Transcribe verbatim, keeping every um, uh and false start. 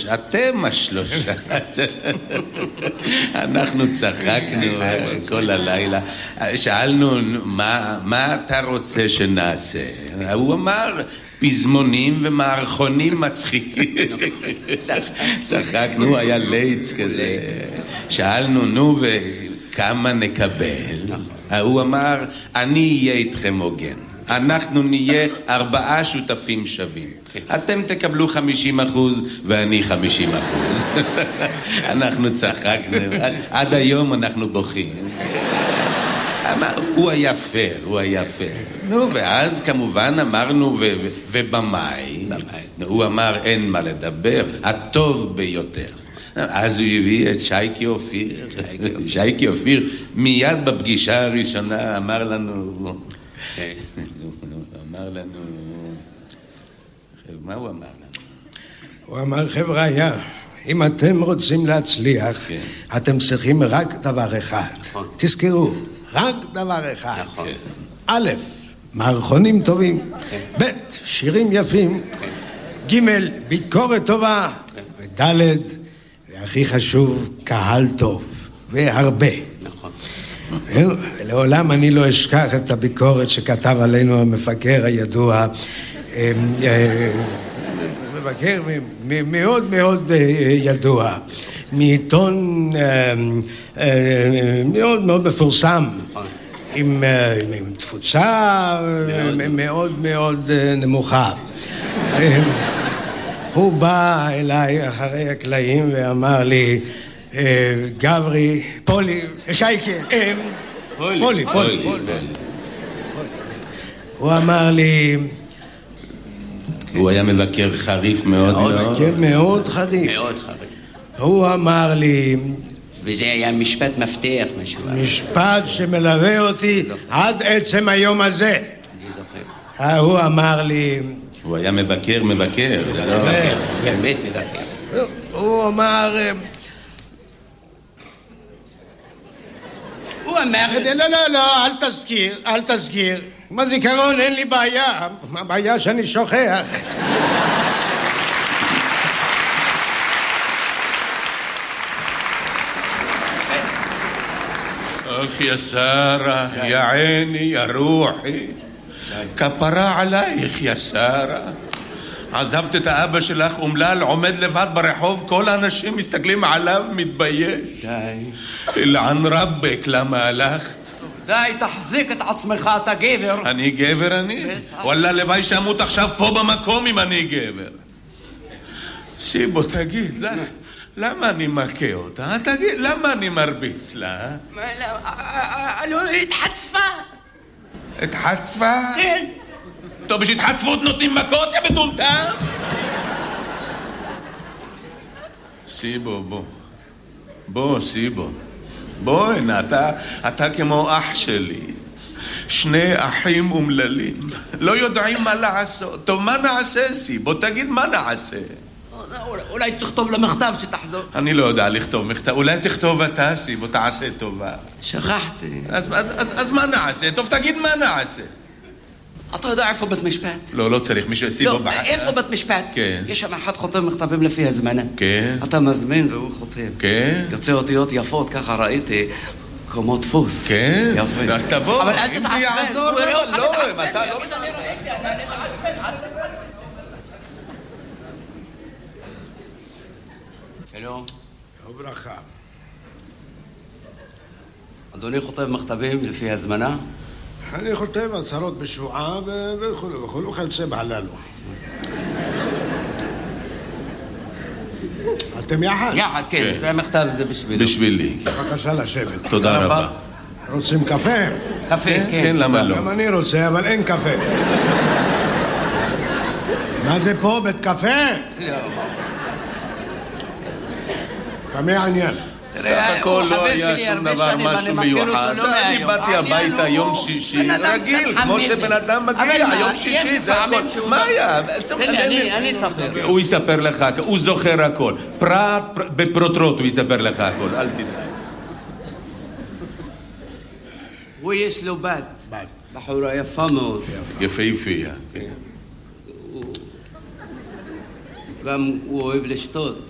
השלושה, אתם השלושה. אנחנו צחקנו כל הלילה. שאלנו, מה, מה אתה רוצה שנעשה? הוא אמר, פזמונים ומערכונים מצחיקים. צחקנו, היה ליץ כזה. שאלנו, נו, וכמה נקבל? הוא אמר, אני אהיה איתכם הוגן. אנחנו נהיה ארבעה שותפים שווים. אתם תקבלו חמישים אחוז ואני חמישים אחוז. אנחנו צחקנו. עד היום אנחנו בוכים. הוא היה פייר, הוא היה פייר. נו, ואז כמובן אמרנו, ובמאי, הוא אמר, אין מה לדבר, הטוב ביותר. אז הוא הביא את שייקי אופיר. שייקי אופיר מיד בפגישה הראשונה אמר לנו, אמר לנו, מה הוא אמר לנו? הוא אמר, חבר'ה, אם אתם רוצים להצליח, אתם צריכים רק דבר אחד. תזכרו, רק דבר אחד. א', מערכונים טובים, ב', שירים יפים, ג', ביקורת טובה, וד', והכי חשוב, קהל טוב, והרבה. נכון. ולעולם אני לא אשכח את הביקורת שכתב עלינו המפקר הידוע, מבקר מאוד מאוד ידוע, מעיתון מאוד מאוד מפורסם, עם תפוצה מאוד מאוד נמוכה. הוא בא אליי אחרי הקלעים ואמר לי, גברי, פולי, שייקה, פולי, פולי. הוא אמר לי, הוא היה מבקר חריף מאוד מאוד. מבקר מאוד חריף. מאוד חריף. הוא אמר לי, וזה היה משפט מפתח משהו. משפט שמלווה אותי עד עצם היום הזה. אני זוכר. הוא אמר לי, הוא היה מבקר, מבקר. באמת מבקר. הוא אמר, הוא אמר, לא, לא, לא, אל תזכיר, אל תזכיר. בזיכרון אין לי בעיה, הבעיה שאני שוכח. אך יא שרה, יא עיני, יא רוחי, כפרה עלייך יא שרה. עזבת את האבא שלך אומלל, עומד לבד ברחוב, כל האנשים מסתכלים עליו, מתבייש. די. אלען רבק, למה הלכת? די, תחזיק את עצמך, אתה גבר. אני גבר אני? וואלה, לוואי שמות עכשיו פה במקום אם אני גבר. סיבו, תגיד, למה אני מכה אותה? תגיד, למה אני מרביץ לה? לא, התחצפה. התחצפה? כן. טוב, בשהתחצפות נותנים מכות, יא מטומטם? סיבו, בוא. בוא, סיבו. בוא, הנה, אתה, אתה כמו אח שלי. שני אחים אומללים. לא יודעים מה לעשות. טוב, מה נעשה, סיבו? תגיד, מה נעשה? אולי תכתוב למכתב שתחזור. אני לא יודע לכתוב מכתב. אולי תכתוב אתה, סיבו, תעשה טובה. שכחתי. אז, אז, אז, אז מה נעשה? טוב, תגיד מה נעשה. אתה יודע איפה בית משפט? לא, לא צריך מישהו סיבו לא, בעד. איפה בית משפט? כן. יש שם אחד חותם מכתבים לפי הזמנה. כן. אתה מזמין והוא חותם. כן. יוצא אותיות יפות, ככה ראיתי, כמו דפוס. כן. יפה. אז תבוא. אבל אל אם תתעצבן. זה יעזור, הוא יראה אותך לא, מתעצבן. אתה לא... שלום. וברכה. אדוני חותם מכתבים לפי הזמנה? אני חותם הצהרות בשבועה וכו' וכו' וכיוצא בהללו. אתם יחד? יחד, כן. זה המכתב, זה בשבילי. בשבילי. בבקשה לשבת. תודה רבה. רוצים קפה? קפה, כן. כן, למה לא? גם אני רוצה, אבל אין קפה. מה זה פה? בית קפה? לא. כמה העניין? סך הכל לא היה שום דבר משהו מיוחד. אני באתי הביתה יום שישי, רגיל, כמו שבן אדם מגיע, יום שישי, זה הכל. מה היה? תן לי, אני אספר. הוא יספר לך, הוא זוכר הכל. פרט בפרוטרוט הוא יספר לך הכל, אל תדאג. הוא יש לו בת. בת. בחורה יפה מאוד. יפהפייה. גם הוא אוהב לשתות.